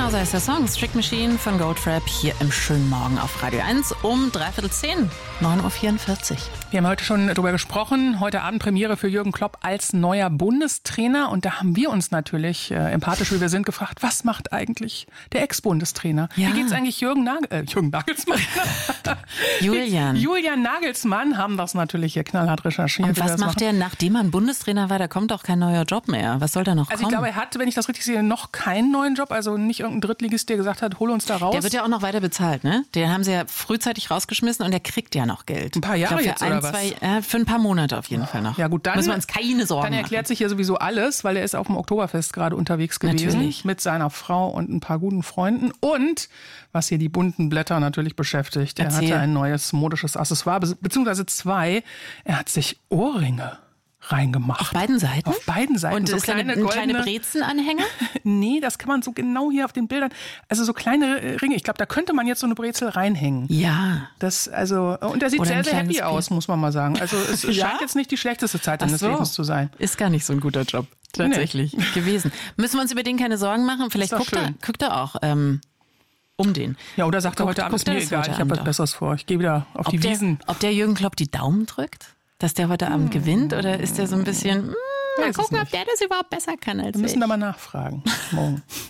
Genauso heißt der Song Strict Machine von Goldfrapp hier im schönen Morgen auf Radio 1 um 9:45 Uhr. Wir haben heute schon darüber gesprochen. Heute Abend Premiere für Jürgen Klopp als neuer Bundestrainer. Und da haben wir uns natürlich, empathisch wie wir sind, gefragt, was macht eigentlich der Ex-Bundestrainer? Ja. Wie geht's eigentlich Jürgen Nagelsmann? Julian Nagelsmann haben das natürlich hier knallhart recherchiert. Und was macht er, nachdem er ein Bundestrainer war? Da kommt doch kein neuer Job mehr. Was soll da noch kommen? Also ich glaube, er hat, wenn ich das richtig sehe, noch keinen neuen Job. Also nicht irgendein Drittligist, der gesagt hat, hol uns da raus. Der wird ja auch noch weiter bezahlt, ne? Den haben sie ja frühzeitig rausgeschmissen und der kriegt ja noch Geld. Ein paar Jahre jetzt oder was? Für ein paar Monate auf jeden Fall noch. Ja gut, dann müssen wir uns keine Sorgen machen. Dann erklärt sich hier sowieso alles, weil er ist auf dem Oktoberfest gerade unterwegs gewesen. Natürlich. Mit seiner Frau und ein paar guten Freunden. Und, was hier die bunten Blätter natürlich beschäftigt, er hatte ein neues modisches Accessoire, beziehungsweise zwei. Er hat sich Ohrringe reingemacht. Auf beiden Seiten? Auf beiden Seiten. Und so ist kleine Brezenanhänger? Nee, das kann man so genau hier auf den Bildern. Also so kleine Ringe. Ich glaube, da könnte man jetzt so eine Brezel reinhängen. Ja. Und er sieht sehr, sehr happy aus, muss man mal sagen. Also es scheint jetzt nicht die schlechteste Zeit seines Lebens zu sein. Ist gar nicht so ein guter Job tatsächlich gewesen. Müssen wir uns über den keine Sorgen machen? Vielleicht guckt er auch um den. Ja, oder sagt er heute Abend, ist mir egal, ich habe was Besseres vor. Ich gehe wieder auf die Wiesen. Ob der Jürgen Klopp die Daumen drückt? Dass der heute Abend gewinnt? Oder ist der so ein bisschen, mal gucken, ob der das überhaupt besser kann als ich? Wir müssen da mal nachfragen morgen.